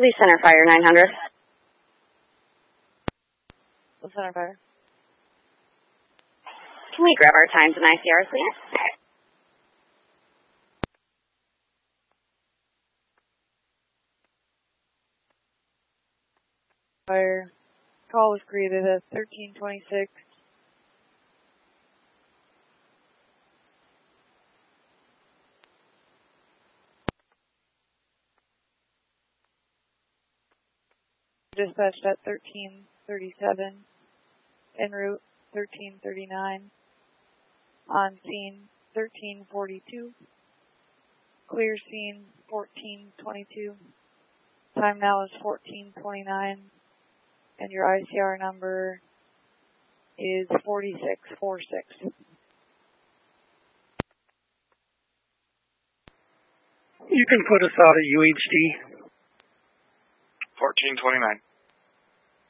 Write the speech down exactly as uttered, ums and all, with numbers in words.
Police Center Fire nine hundred. Police Center Fire. Can we grab our times and I C Rs, please? Fire. Call was created at thirteen twenty-six. Dispatched at thirteen thirty-seven. En route thirteen thirty-nine. On scene thirteen forty-two. Clear scene fourteen twenty-two. Time now is fourteen twenty-nine. And your I C R number is forty-six forty-six. You can put us out at U H D. fourteen twenty-nine.